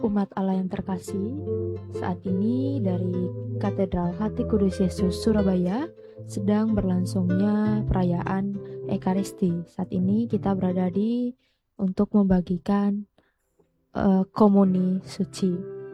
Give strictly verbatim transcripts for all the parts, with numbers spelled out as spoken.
Umat Allah yang terkasih, saat ini dari Katedral Hati Kudus Yesus Surabaya sedang berlangsungnya perayaan Ekaristi. Saat ini kita berada di untuk membagikan uh, komuni suci.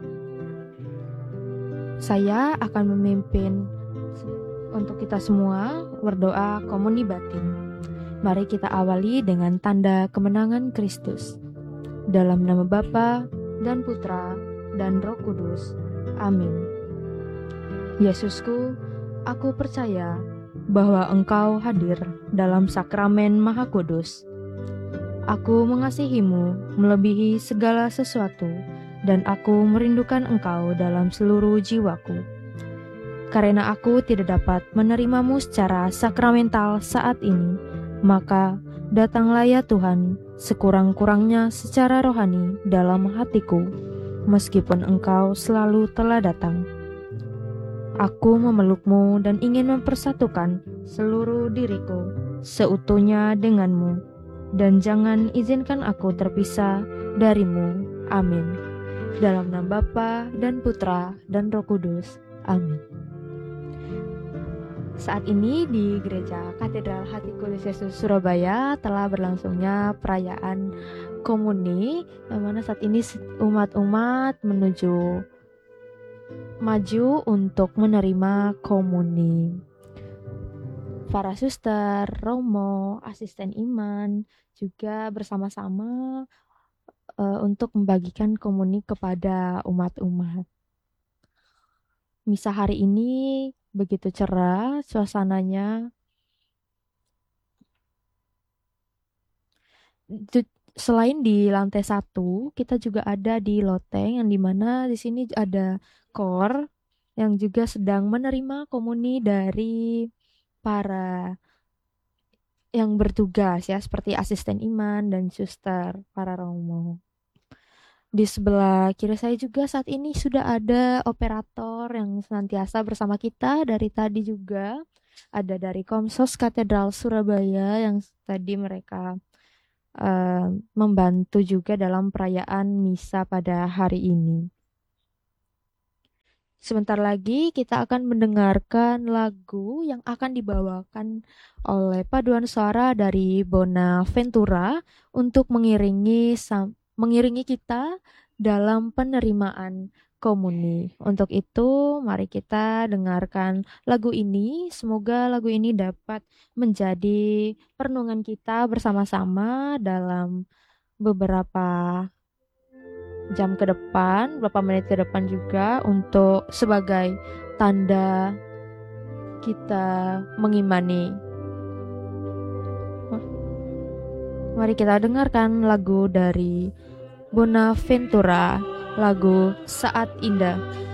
Saya akan memimpin untuk kita semua berdoa komuni batin. Mari kita awali dengan tanda kemenangan Kristus. Dalam nama Bapa dan Putra dan Roh Kudus. Amin. Yesusku, aku percaya bahwa Engkau hadir dalam sakramen Maha Kudus. Aku mengasihimu melebihi segala sesuatu, dan aku merindukan Engkau dalam seluruh jiwaku. Karena aku tidak dapat menerimamu secara sakramental saat ini, maka datanglah ya Tuhan, sekurang-kurangnya secara rohani dalam hatiku, meskipun Engkau selalu telah datang. Aku memelukmu dan ingin mempersatukan seluruh diriku seutuhnya denganmu, dan jangan izinkan aku terpisah darimu. Amin. Dalam nama Bapa dan Putra dan Roh Kudus. Amin. Saat ini di Gereja Katedral Hati Kudus Yesus Surabaya telah berlangsungnya perayaan komuni, yang mana saat ini umat-umat menuju maju untuk menerima komuni. Para suster, romo, asisten iman juga bersama-sama uh, untuk membagikan komuni kepada umat-umat. Misa hari ini begitu cerah suasananya. Selain di lantai satu, kita juga ada di loteng, yang dimana di sini ada kor yang juga sedang menerima komuni dari para yang bertugas ya, seperti asisten iman dan suster, para romo. Di sebelah kiri saya juga saat ini sudah ada operator yang senantiasa bersama kita dari tadi juga. Ada dari Komsos Katedral Surabaya yang tadi mereka uh, membantu juga dalam perayaan misa pada hari ini. Sebentar lagi kita akan mendengarkan lagu yang akan dibawakan oleh paduan suara dari Bonaventura untuk mengiringi sam- mengiringi kita dalam penerimaan komuni. Untuk itu, mari kita dengarkan lagu ini. Semoga lagu ini dapat menjadi perenungan kita bersama-sama dalam beberapa jam ke depan, beberapa menit ke depan juga, untuk sebagai tanda kita mengimani. Mari kita dengarkan lagu dari Bonaventura, lagu Saat Indah.